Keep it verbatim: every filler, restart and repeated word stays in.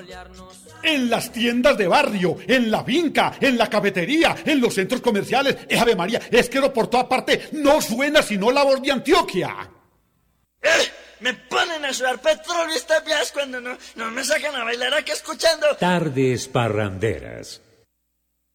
En las tiendas de barrio, en la finca, en la cafetería, en los centros comerciales. Eh, Ave María, es que por toda parte no suena sino la voz de Antioquia. ¡Eh! Me ponen a sudar petróleo esta vías cuando no, no me sacan a bailar aquí escuchando. Tardes parranderas.